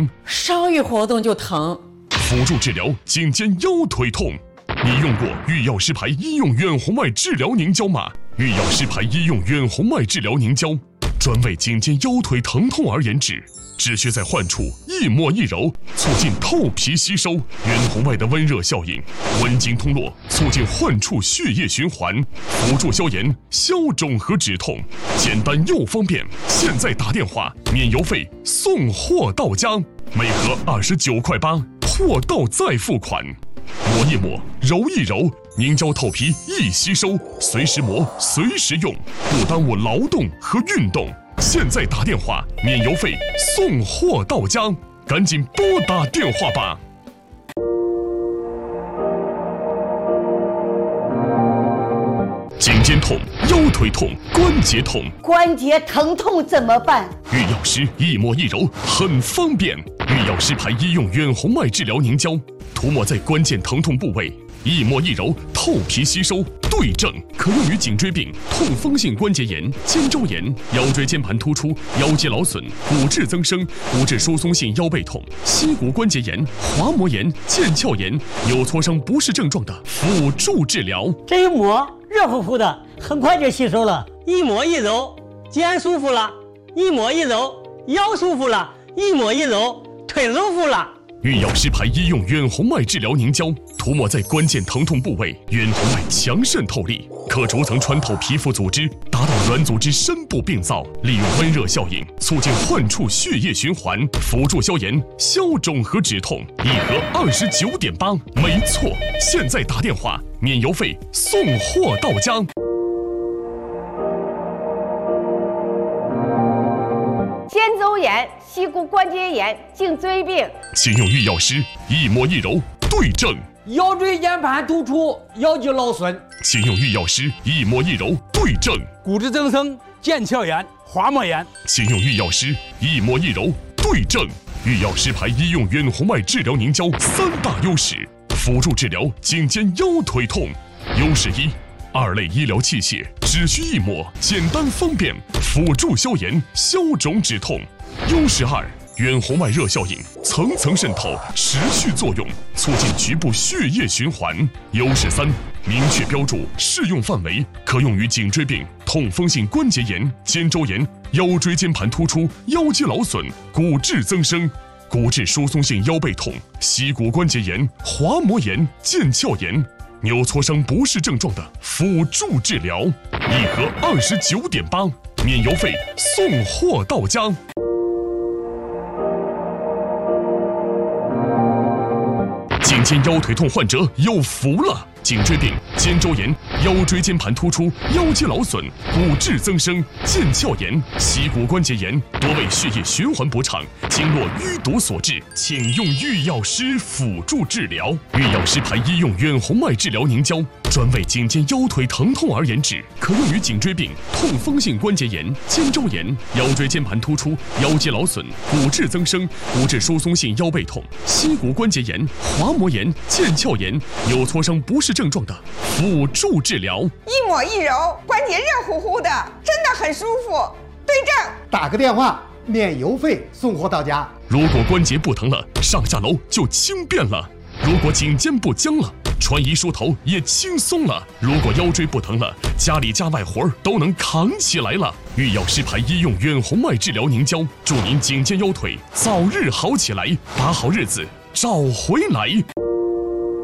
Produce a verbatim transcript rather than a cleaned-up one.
炎， 稍一活动就疼。 辅助治疗颈肩腰腿痛。你用过御药师牌医用远红外治疗凝胶吗？御药师牌医用远红外治疗凝胶，专为颈肩腰腿疼痛而研制，只需在患处一抹一揉，促进透皮吸收，远红外的温热效应，温经通络，促进患处血液循环，辅助消炎、消肿和止痛，简单又方便。现在打电话免邮费，送货到家，每盒二十九块八，货到再付款。抹一抹，揉一揉，凝胶透皮易吸收，随时磨，随时用，不耽误劳动和运动。现在打电话免邮费，送货到家，赶紧拨打电话吧。颈肩痛、腰腿痛、关节痛， 关节疼痛怎么办？ 御药师一抹一揉很方便，御药师牌医用远红外治疗凝胶，涂抹在关键疼痛部位，一抹一揉，透皮吸收，对症，可用于颈椎病、痛风性关节炎、肩周炎、腰椎间盘突出、腰肌劳损、骨质增生、骨质疏松性腰背痛、膝骨关节炎、滑膜炎、腱鞘炎、扭挫伤不适症状的辅助治疗。 这一抹热乎乎的，很快就吸收了。一抹一揉，肩舒服了；一抹一揉，腰舒服了；一抹一揉，腿舒服了。 御药师牌医用远红外治疗凝胶，涂抹在关键疼痛部位，远红外强渗透力，可逐层穿透皮肤组织，达到软组织深部病灶，利用温热效应，促进患处血液循环，辅助消炎、消肿和止痛。一盒二十九点八，没错，现在打电话免邮费，送货到家。 肩周炎、膝骨关节炎、颈椎病， 请用御药师一抹一揉，对症。 腰椎间盘突出、腰肌劳损， 请用御药师一抹一揉，对症。 骨质增生、腱鞘炎、滑膜炎， 请用御药师一抹一揉，对症。御药师牌医用远红外治疗凝胶三大优势，辅助治疗颈肩腰腿痛。优势一，二类医疗器械只需一抹，简单方便，辅助消炎、消肿止痛。优势二，远红外热效应，层层渗透，持续作用，促进局部血液循环。优势三，明确标注适用范围，可用于颈椎病、痛风性关节炎、肩周炎、腰椎间盘突出、腰肌劳损、骨质增生、骨质疏松性腰背痛、膝骨关节炎、滑膜炎、腱鞘炎、扭挫伤不适症状的辅助治疗。一盒二十九点八，免邮费，送货到家。颈肩腰腿痛患者有福了！颈椎病、肩周炎、腰椎间盘突出、腰肌劳损、骨质增生、腱鞘炎、膝骨关节炎多为血液循环不畅、经络淤堵所致，请用御药师辅助治疗。御药师牌医用远红外治疗凝胶，专为颈肩腰腿疼痛而研制，可用于颈椎病、痛风性关节炎、肩周炎、腰椎间盘突出、腰肌劳损、骨质增生、骨质疏松性腰背痛、膝骨关节炎、滑膜炎、腱鞘炎、扭挫伤不适症状的辅助治疗。 一抹一揉，关节热乎乎的，真的很舒服。对症， 打个电话免邮费，送货到家。 如果关节不疼了，上下楼就轻便了；如果颈肩不僵了，穿衣梳头也轻松了；如果腰椎不疼了，家里家外活都能扛起来了。御药师牌医用远红外治疗凝胶，祝您颈肩腰腿早日好起来，把好日子找回来。